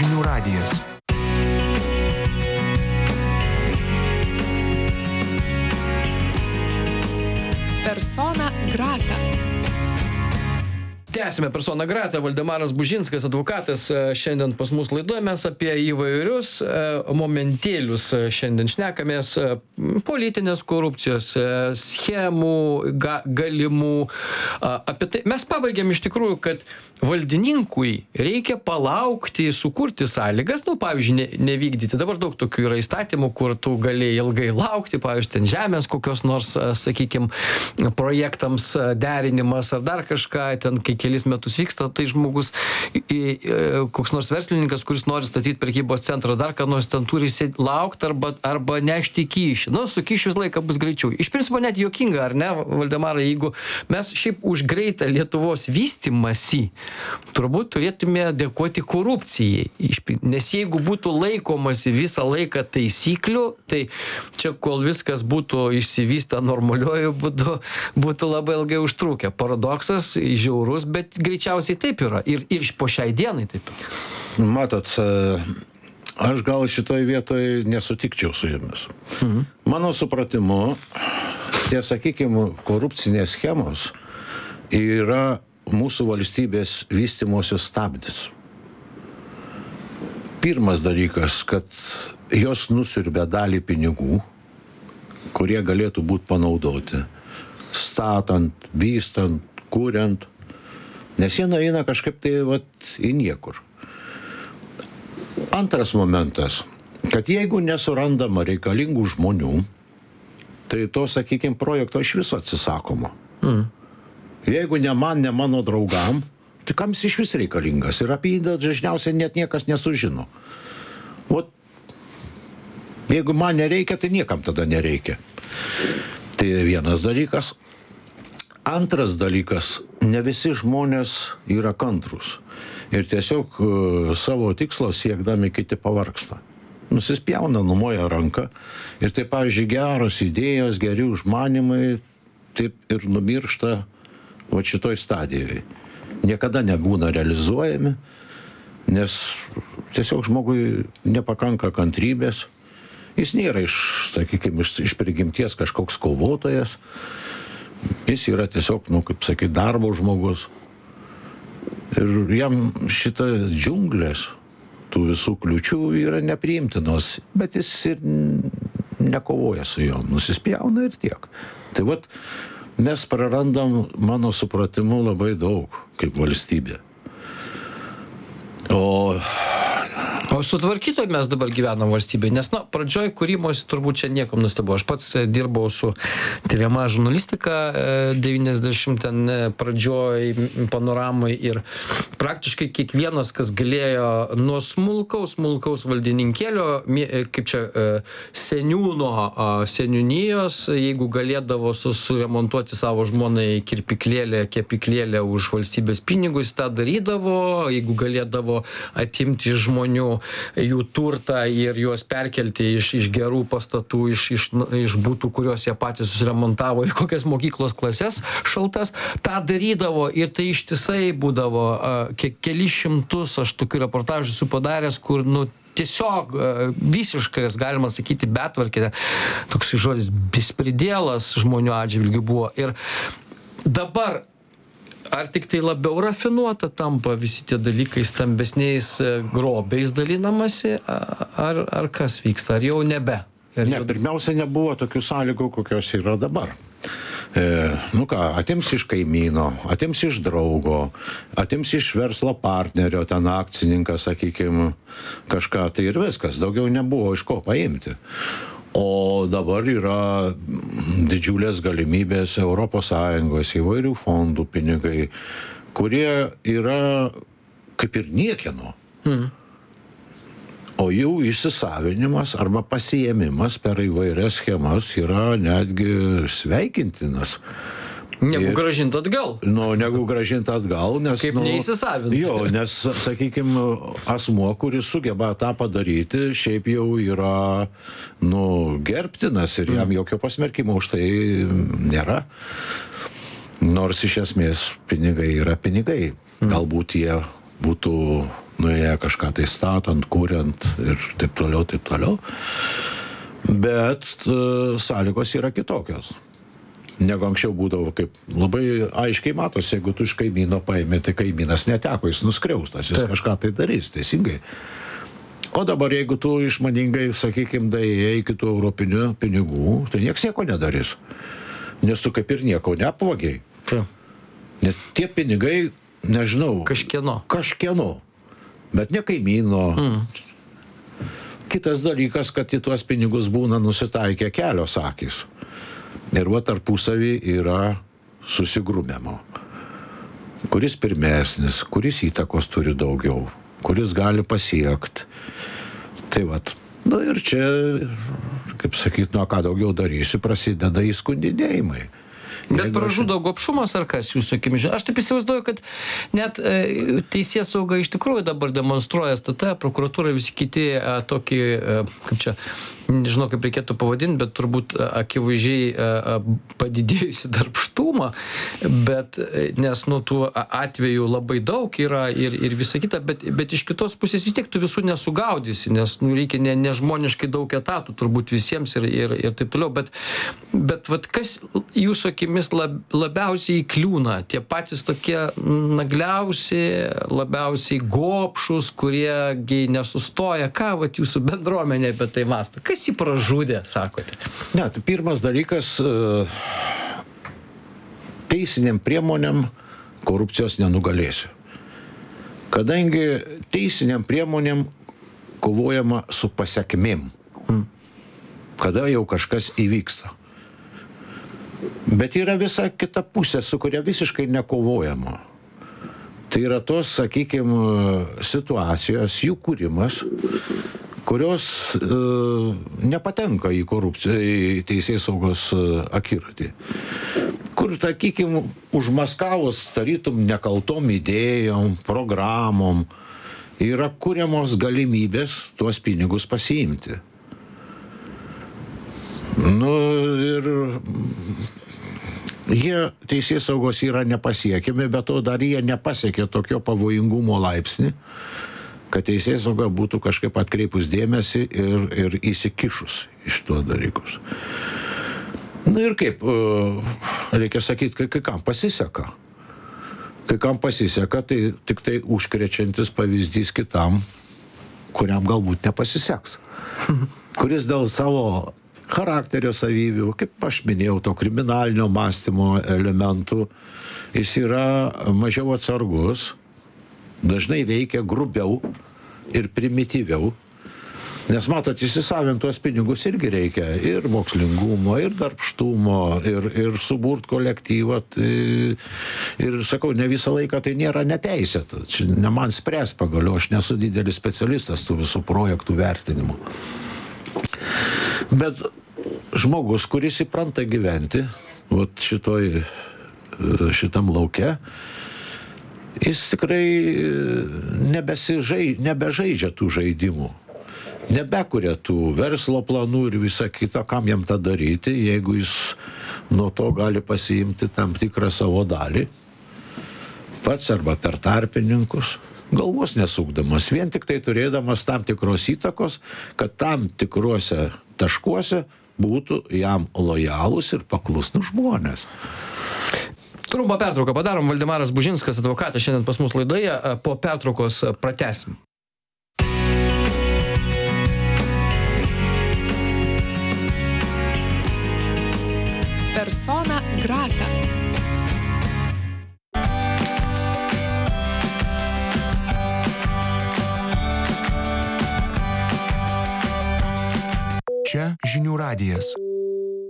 Žinių radijas. Persona grata. Tęsime Persona grata. Valdemaras Bužinskas, advokatas, šiandien pas mus laidoje. Mes apie įvairius momentėlius šiandien šnekamės. Politinės korupcijos, schemų, galimų. Apie tai mes pabaigėm iš tikrųjų, kad valdininkui reikia palaukti, sukurti sąlygas, pavyzdžiui, nevykdyti. Dabar daug tokių yra įstatymų, kur tu gali ilgai laukti, pavyzdžiui, ten žemės kokios nors, sakykime, projektams derinimas ar dar kažką, ten kai kelis metus vyksta, tai žmogus, koks nors verslininkas, kuris nori statyti prekybos centrą, dar ką nors ten turi laukti arba nešti kyšį. Su kyšiu visą laiką bus greičiau. Iš principo net juokinga, ar ne, Valdemarai, jeigu mes šiaip už greitą Lietuvos vystymąsi, turbūt turėtume dėkoti korupcijai. Nes jeigu būtų laikomasi visą laiką taisyklių, tai čia kol viskas būtų išsivystę normaliuoju būdu, būtų labai ilgai užtrukę. Paradoksas, žiaurus, bet greičiausiai taip yra. Ir po šiai dienai taip yra. Matot, aš gal šitoj vietoj nesutikčiau su jumis. Mano supratimu, tie, sakykime, korupcinės schemos yra mūsų valstybės vystymosi stabdis. Pirmas dalykas, kad jos nusiurbia dalį pinigų, kurie galėtų būti panaudoti, statant, vystant, kuriant, nes jie nueina kažkaip tai į niekur. Antras momentas, kad jeigu nesurandama reikalingų žmonių, tai to, sakykime, projekto iš viso atsisakoma. Jeigu ne man, ne mano draugam, tai kam jis iš vis reikalingas? Ir apie jį dažniausiai net niekas nesužino. Jeigu man nereikia, tai niekam tada nereikia. Tai vienas dalykas. Antras dalykas, ne visi žmonės yra kantrūs. Ir tiesiog savo tikslo siekdami kiti pavargsta. Nusispjauna, numoja ranką. Ir tai, pavyzdžiui, geros idėjos, geri užmanimai, taip ir numiršta šitoj stadijoje. Niekada nebūna realizuojami, nes tiesiog žmogui nepakanka kantrybės. Jis nėra iš prigimties kažkoks kovotojas. Jis yra tiesiog, kaip sakyti, darbo žmogus. Ir jam šita džiunglės, tų visų kliučių yra nepriimtinos, bet jis ir nekovoja su jom, nusispjauna ir tiek. Tai mes prarandam, mano supratimu, labai daug kaip valstybė. O sutvarkytoj mes dabar gyvenam valstybėje, nes, pradžioj kūrimosi turbūt čia niekam nustebo. Aš pats dirbau su tyriama žurnalistika 90 ten pradžioj panoramai ir praktiškai kiekvienas, kas galėjo nuo smulkaus valdininkėlio, kaip čia seniūnijos, jeigu galėdavo suremontuoti savo žmonai kirpiklėlę, kepiklėlę už valstybės pinigus, tą darydavo, jeigu galėdavo atimti iš žmonių jų turtą ir juos perkelti iš gerų pastatų, iš būtų, kuriuos jie patys susiremontavo į kokias mokyklos klases šaltas, tą darydavo ir tai ištisai būdavo keli šimtus, aš tokių reportažų esu padaręs, kur, tiesiog visiškas, galima sakyti, betvarkė, toks žodis bespridėlas žmonių atžvilgių buvo. Ir dabar ar tik tai labiau rafinuota tampa visi tie dalykai stambesniais grobiais dalinamasi, ar kas vyksta, ar jau nebe? Ne, pirmiausia, nebuvo tokių sąlygų, kokios yra dabar. Atims iš kaimyno, atims iš draugo, atims iš verslo partnerio, ten akcininkas, sakykime, kažką, tai ir viskas, daugiau nebuvo iš ko paimti. O dabar yra didžiulės galimybės ES įvairių fondų pinigai, kurie yra kaip ir niekieno. O jų įsisavinimas arba pasiėmimas per įvairias schemas yra netgi sveikintinas. Negu grąžinti atgal. Negu grąžinti atgal, nes... Kaip neįsisavinti. Jo, nes, sakykime, asmuo, kuris sugeba tą padaryti, šiaip jau yra, gerbtinas ir jam jokio pasmerkimo už tai nėra. Nors iš esmės pinigai yra pinigai. Galbūt jie būtų, nuėję kažką tai statant, kuriant ir taip toliau, taip toliau. Bet sąlygos yra kitokios. Negu anksčiau būdavo, kaip labai aiškiai matosi, jeigu tu iš kaimyno paėmė, tai kaimynas neteko, jis nuskriaustas, jis kažką tai darys, teisingai. O dabar, jeigu tu išmaningai, sakykime, daėjai iki tų europinių pinigų, tai nieks nieko nedarys. Nes tu kaip ir nieko neapvagiai. Nes tie pinigai, nežinau, kažkieno, bet ne kaimyno. Kitas dalykas, kad į tuos pinigus būna nusitaikę kelios akys. Ir va tarpusavį yra susigrūmimo. Kuris pirmesnis, kuris įtakos turi daugiau, kuris gali pasiekti. Tai vat, ir čia, kaip sakyt, ką daugiau darysi, prasideda įskundinėjimai. Bet pražudo gobšumas ar kas jūsų akimis? Aš taip įsivaizduoju, kad net teisėsauga iš tikrųjų dabar demonstruoja STT, prokuratūra, visi kiti tokį, kaip čia, nežinau kaip reikėtų pavadinti, bet turbūt akivaizdžiai padidėjusi darbštumą, bet nes tų atvejų labai daug yra ir visa kita, bet iš kitos pusės vis tiek tu visų nesugaudysi, nes reikia nežmoniškai daug etatų turbūt visiems ir taip toliau, bet vat kas jūsų akimis labiausiai įkliūna, tie patys tokie nagliausi, labiausiai gobšus, kuriegi nesustoja, ką vat jūsų bendruomenė apie tai mąsto? Kas jį pražudė, sakote? Ne, tai pirmas dalykas, teisiniam priemonėm korupcijos nenugalėsiu. Kadangi teisiniam priemonėm kovojama su pasekmėm, kada jau kažkas įvyksta. Bet yra visa kita pusė, su kuria visiškai nekovojama. Tai yra tos, sakykime, situacijos, jų kūrimas, kurios nepatenka į korupciją, į teisėsaugos akiratį. Kur, sakykime, užmaskavus tarytum nekaltom idėjom, programom, yra kuriamos galimybės tuos pinigus pasiimti. Ir jie teisėsaugos yra nepasiekiami, bet to dar jie nepasiekė tokio pavojingumo laipsnį, kad teisėsauga būtų kažkaip atkreipus dėmesį ir įsikišus iš tuos dalykus. Ir kaip, reikia sakyti, kai kam pasiseka. Kai kam pasiseka, tai tik tai užkrečiantis pavyzdys kitam, kuriam galbūt nepasiseks. Kuris dėl savo charakterio savybių, kaip aš minėjau, to kriminalinio mąstymo elementų, jis yra mažiau atsargus, dažnai veikia grubiau ir primityviau, nes matot, įsisavint tuos pinigus irgi reikia ir mokslingumo, ir darbštumo, ir suburt kolektyvą. Ir sakau, ne visą laiką tai nėra neteisėta. Čia ne man spręs pagaliau, aš nesu didelis specialistas tų visų projektų vertinimų. Bet žmogus, kuris įpranta gyventi šitam lauke, jis tikrai nebežaidžia tų žaidimų. Nebekuria tų verslo planų ir visa kita, kam jam tą daryti, jeigu jis nuo to gali pasiimti tam tikrą savo dalį, pats arba per tarpininkus, galvos nesukdamas, vien tik tai turėdamas tam tikros įtakos, kad tam tikruose taškuose būtų jam lojalūs ir paklusnūs žmonės. Trumpą pertrauką padarom. Valdemaras Bužinskas, advokatas, šiandien pas mus laidoje. Po pertraukos pratęsim. Persona grata. Čia Žinių radijas.